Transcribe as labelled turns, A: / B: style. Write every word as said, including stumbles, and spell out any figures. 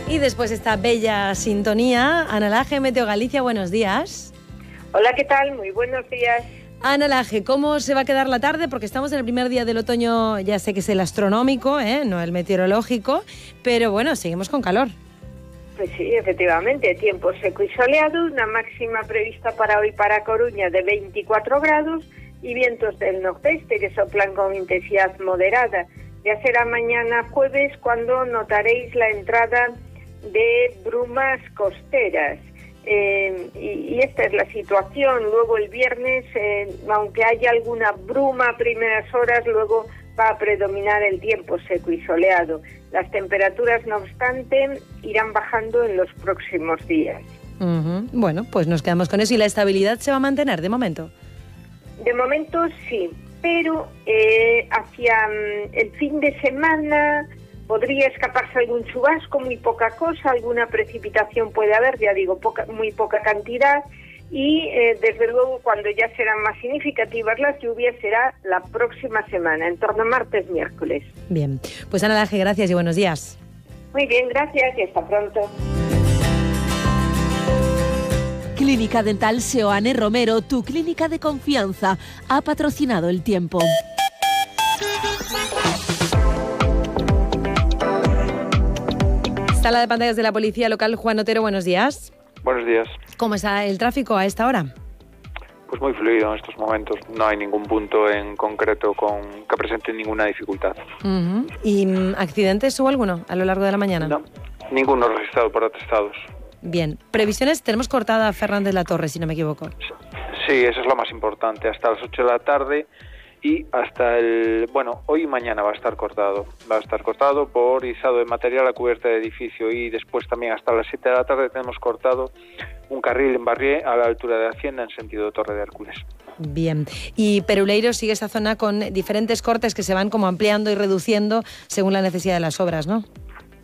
A: Y después esta bella sintonía, Ana Laje, Meteo Galicia, buenos días.
B: Hola, ¿qué tal? Muy buenos días.
A: Ana Laje, ¿cómo se va a quedar la tarde? Porque estamos en el primer día del otoño, ya sé que es el astronómico, ¿eh? No el meteorológico, pero bueno, seguimos con calor.
B: Pues sí, efectivamente, tiempo seco y soleado, una máxima prevista para hoy para Coruña de veinticuatro grados y vientos del nordeste que soplan con intensidad moderada. Ya será mañana jueves cuando notaréis la entrada de brumas costeras. Eh, y, y esta es la situación. Luego el viernes, eh, aunque haya alguna bruma a primeras horas, luego va a predominar el tiempo seco y soleado. Las temperaturas, no obstante, irán bajando en los próximos días.
A: Uh-huh. Bueno, pues nos quedamos con eso. ¿Y la estabilidad se va a mantener de momento?
B: De momento sí, pero eh, hacia um, el fin de semana podría escaparse algún chubasco, muy poca cosa, alguna precipitación puede haber, ya digo, poca, muy poca cantidad, y eh, desde luego cuando ya serán más significativas las lluvias será la próxima semana, en torno a martes, miércoles.
A: Bien, pues Ana Laje, gracias y buenos días.
B: Muy bien, gracias y hasta pronto.
C: Clínica Dental Seoane Romero, tu clínica de confianza, ha patrocinado el tiempo.
A: Sala de pantallas de la Policía Local, Juan Otero, buenos días.
D: Buenos días.
A: ¿Cómo está el tráfico a esta hora?
D: Pues muy fluido en estos momentos. No hay ningún punto en concreto con que presente ninguna dificultad.
A: Uh-huh. ¿Y um, accidentes hubo alguno a lo largo de la mañana?
D: No, ninguno registrado por atestados.
A: Bien. Previsiones, tenemos cortada Fernández La Torre, si no me equivoco.
D: Sí, eso es lo más importante. Hasta las ocho de la tarde y hasta el... Bueno, hoy y mañana va a estar cortado. Va a estar cortado por izado de material a cubierta de edificio y después también hasta las siete de la tarde tenemos cortado un carril en Barrié a la altura de Hacienda en sentido Torre de Hércules.
A: Bien. Y Peruleiro sigue esa zona con diferentes cortes que se van como ampliando y reduciendo según la necesidad de las obras, ¿no?